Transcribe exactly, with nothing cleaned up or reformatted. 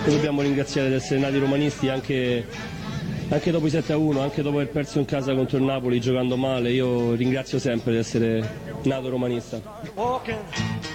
Noi dobbiamo ringraziare di essere nati romanisti anche, anche dopo i sette a uno, anche dopo aver perso in casa contro il Napoli giocando male. Io ringrazio sempre di essere nato romanista.